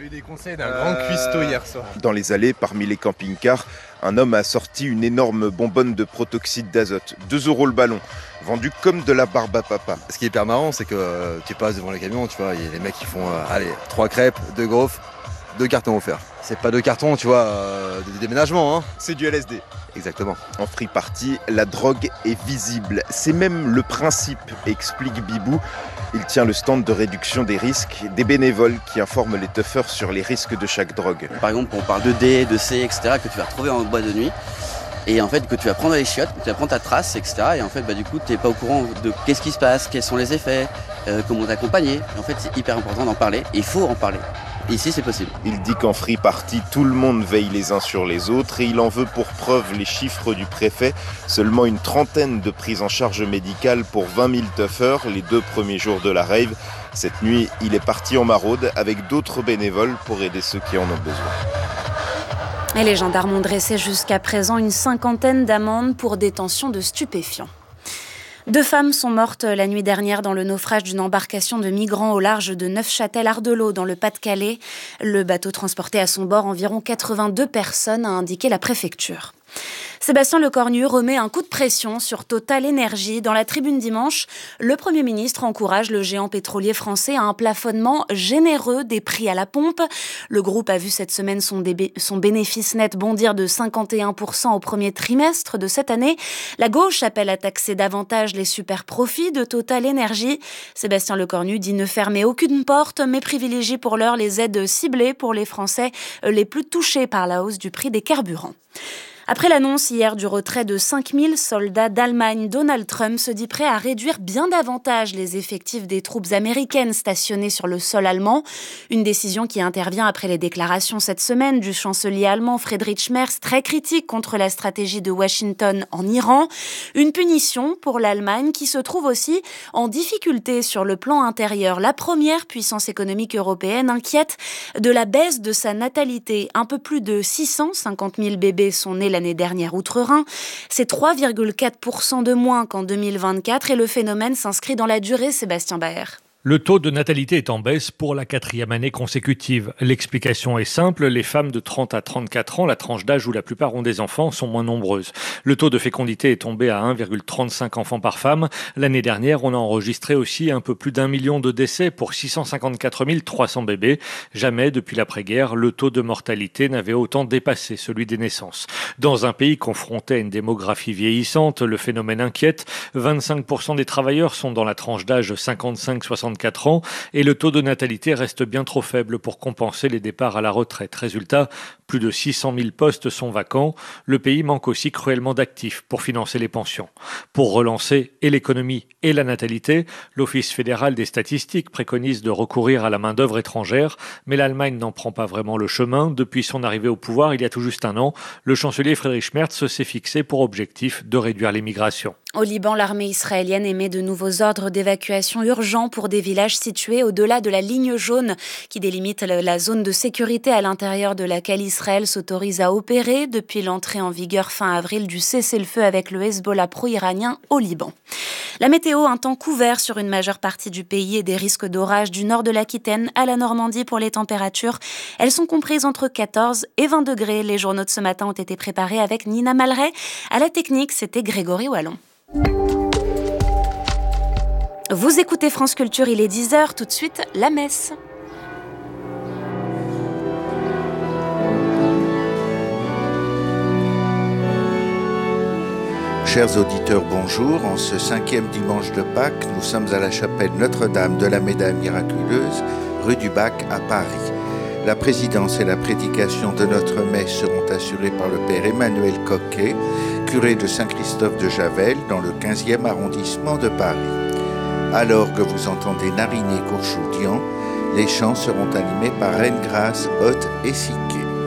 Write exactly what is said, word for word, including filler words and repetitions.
eu des conseils d'un euh... grand cuistot hier soir. Dans les allées, parmi les camping-cars, un homme a sorti une énorme bonbonne de protoxyde d'azote. deux euros le ballon, vendu comme de la barbe à papa. Ce qui est hyper marrant, c'est que euh, tu passes devant les camions, tu vois, il y a les mecs qui font euh, allez, trois crêpes, deux gaufres, deux cartons offerts. C'est pas deux cartons, tu vois, euh, de déménagement, hein. C'est du L S D. Exactement. En free party, la drogue est visible. C'est même le principe, explique Bibou. Il tient le stand de réduction des risques, des bénévoles qui informent les tuffers sur les risques de chaque drogue. Par exemple, on parle de D, de C, et cetera, que tu vas retrouver en boîte de nuit. Et en fait, que tu vas prendre les chiottes, tu vas prendre ta trace, et cetera. Et en fait, bah, du coup, tu n'es pas au courant de qu'est-ce qui se passe, quels sont les effets, euh, comment t'accompagner. Et en fait, c'est hyper important d'en parler. Et il faut en parler. Ici, c'est possible. Il dit qu'en free party, tout le monde veille les uns sur les autres et il en veut pour preuve les chiffres du préfet. Seulement une trentaine de prises en charge médicale pour vingt mille tuffers les deux premiers jours de la rave. Cette nuit, il est parti en maraude avec d'autres bénévoles pour aider ceux qui en ont besoin. Et les gendarmes ont dressé jusqu'à présent une cinquantaine d'amendes pour détention de stupéfiants. Deux femmes sont mortes la nuit dernière dans le naufrage d'une embarcation de migrants au large de Neufchâtel-Ardelot dans le Pas-de-Calais. Le bateau transportait à son bord environ quatre-vingt-deux personnes, a indiqué la préfecture. Sébastien Lecornu remet un coup de pression sur Total Énergie. Dans la tribune dimanche, le Premier ministre encourage le géant pétrolier français à un plafonnement généreux des prix à la pompe. Le groupe a vu cette semaine son, débé- son bénéfice net bondir de cinquante et un pour cent au premier trimestre de cette année. La gauche appelle à taxer davantage les super profits de Total Énergie. Sébastien Lecornu dit ne fermer aucune porte, mais privilégie pour l'heure les aides ciblées pour les Français les plus touchés par la hausse du prix des carburants. Après l'annonce hier du retrait de cinq mille soldats d'Allemagne, Donald Trump se dit prêt à réduire bien davantage les effectifs des troupes américaines stationnées sur le sol allemand. Une décision qui intervient après les déclarations cette semaine du chancelier allemand Friedrich Merz, très critique contre la stratégie de Washington en Iran. Une punition pour l'Allemagne qui se trouve aussi en difficulté sur le plan intérieur. La première puissance économique européenne inquiète de la baisse de sa natalité. Un peu plus de six cent cinquante mille bébés sont nés l'année dernière outre-Rhin. C'est trois virgule quatre pour cent de moins qu'en deux mille vingt-quatre et le phénomène s'inscrit dans la durée, Sébastien Baer. Le taux de natalité est en baisse pour la quatrième année consécutive. L'explication est simple, les femmes de trente à trente-quatre ans, la tranche d'âge où la plupart ont des enfants, sont moins nombreuses. Le taux de fécondité est tombé à un virgule trente-cinq enfants par femme. L'année dernière, on a enregistré aussi un peu plus d'un million de décès pour six cent cinquante-quatre mille trois cents bébés. Jamais depuis l'après-guerre, le taux de mortalité n'avait autant dépassé celui des naissances. Dans un pays confronté à une démographie vieillissante, le phénomène inquiète. vingt-cinq pour cent des travailleurs sont dans la tranche d'âge cinquante-cinq à soixante-quatre ans et le taux de natalité reste bien trop faible pour compenser les départs à la retraite. Résultat, plus de six cent mille postes sont vacants. Le pays manque aussi cruellement d'actifs pour financer les pensions. Pour relancer et l'économie et la natalité, l'Office fédéral des statistiques préconise de recourir à la main-d'œuvre étrangère, mais l'Allemagne n'en prend pas vraiment le chemin. Depuis son arrivée au pouvoir il y a tout juste un an, le chancelier Friedrich Merz s'est fixé pour objectif de réduire l'immigration. Au Liban, l'armée israélienne émet de nouveaux ordres d'évacuation urgents pour des villages situés au-delà de la ligne jaune qui délimite la zone de sécurité à l'intérieur de laquelle Israël s'autorise à opérer depuis l'entrée en vigueur fin avril du cessez-le-feu avec le Hezbollah pro-iranien au Liban. La météo, un temps couvert sur une majeure partie du pays et des risques d'orage du nord de l'Aquitaine à la Normandie pour les températures. Elles sont comprises entre quatorze et vingt degrés. Les journaux de ce matin ont été préparés avec Nina Malray. À la technique, c'était Grégory Wallon. Vous écoutez France Culture, il est dix heures, tout de suite, la messe. Chers auditeurs, bonjour. En ce cinquième dimanche de Pâques, nous sommes à la chapelle Notre-Dame de la Médaille miraculeuse, rue du Bac à Paris. La présidence et la prédication de notre messe seront assurées par le père Emmanuel Coquet, curé de Saint-Christophe de Javel, dans le quinzième arrondissement de Paris. Alors que vous entendez nariner Courchoudian, les chants seront animés par Reine Grâce, Haute et Siquet.